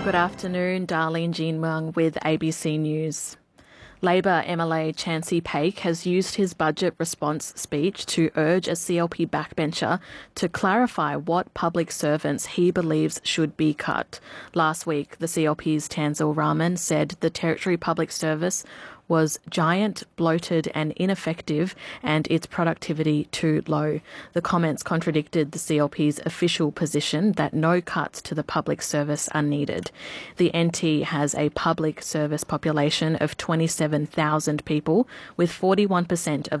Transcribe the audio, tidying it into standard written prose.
Good afternoon, Darlene Jean Mung with ABC News. Labor MLA Chancey Paik has used his budget response speech to urge a CLP backbencher to clarify what public servants he believes should be cut. Last week, the CLP's Tanzil Rahman said the Territory Public Service was giant, bloated and ineffective and its productivity too low. The comments contradicted the CLP's official position that no cuts to the public service are needed. The NT has a public service population of 27,000 people, with 41% of